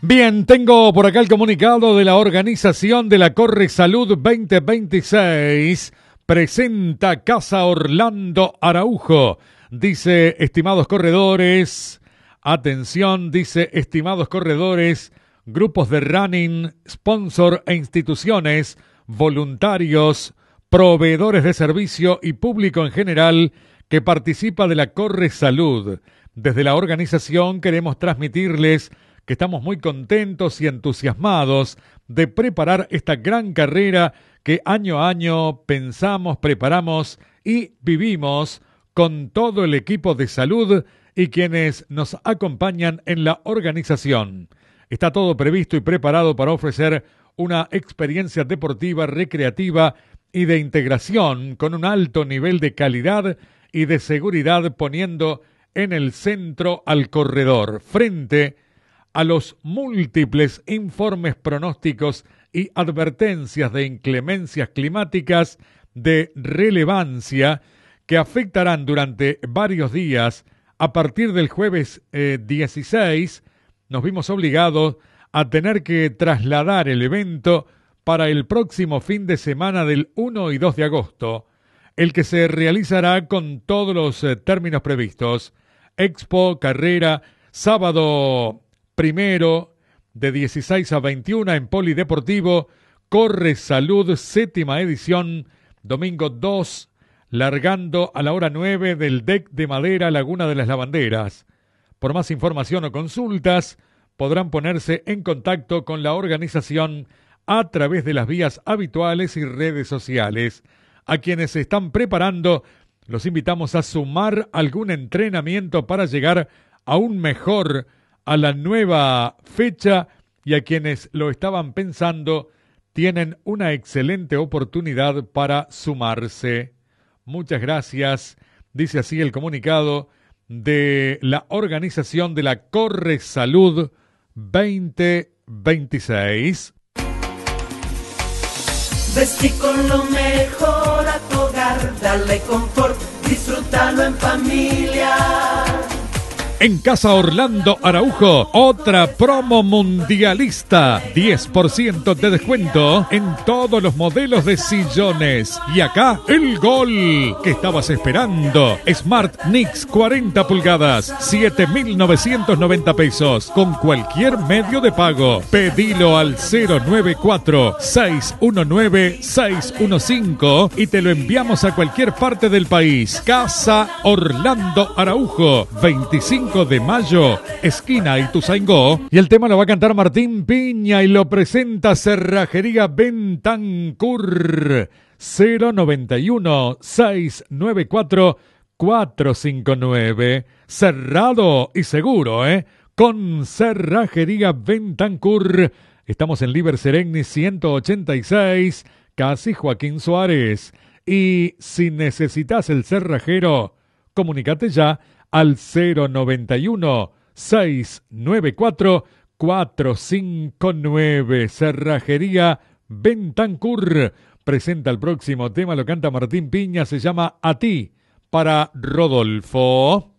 Bien, tengo por acá el comunicado de la organización de la Corre Salud 2026. Presenta Casa Orlando Araujo. Dice, estimados corredores, atención, dice, estimados corredores, grupos de running, sponsor e instituciones, voluntarios, proveedores de servicio y público en general que participa de la Corre Salud. Desde la organización queremos transmitirles que estamos muy contentos y entusiasmados de preparar esta gran carrera que año a año pensamos, preparamos y vivimos con todo el equipo de salud y quienes nos acompañan en la organización. Está todo previsto y preparado para ofrecer una experiencia deportiva, recreativa y de integración con un alto nivel de calidad y de seguridad, poniendo en el centro al corredor frente a los múltiples informes pronósticos y advertencias de inclemencias climáticas de relevancia que afectarán durante varios días. A partir del jueves 16, nos vimos obligados a tener que trasladar el evento para el próximo fin de semana del 1 y 2 de agosto, el que se realizará con todos los términos previstos. Expo, carrera, sábado primero de 16 a 21 en Polideportivo, Corre Salud, 7ª edición, domingo 2, largando a la hora 9 del deck de madera Laguna de las Lavanderas. Por más información o consultas, podrán ponerse en contacto con la organización a través de las vías habituales y redes sociales. A quienes se están preparando, los invitamos a sumar algún entrenamiento para llegar aún mejor a la nueva fecha, y a quienes lo estaban pensando tienen una excelente oportunidad para sumarse. Muchas gracias, dice así el comunicado de la organización de la Corre Salud 2026. Vestí con lo mejor a tu hogar, dale confort, disfrútalo en familia. En Casa Orlando Araujo, otra promo mundialista. 10% de descuento en todos los modelos de sillones. Y acá, el gol que estabas esperando. Smart Nix 40 pulgadas, 7.990 pesos. Con cualquier medio de pago. Pedilo al 094-619-615 y te lo enviamos a cualquier parte del país. Casa Orlando Araujo, 25 de mayo, esquina Ituzaingó. Y el tema lo va a cantar Martín Piña y lo presenta Cerrajería Bentancur. 091-694-459. Cerrado y seguro, con Cerrajería Bentancur. Estamos en Liber Seregni 186, casi Joaquín Suárez. Y si necesitas el cerrajero, comunícate ya al 091-694-459. Cerrajería Bentancur presenta el próximo tema, lo canta Martín Piña, se llama A ti, para Rodolfo.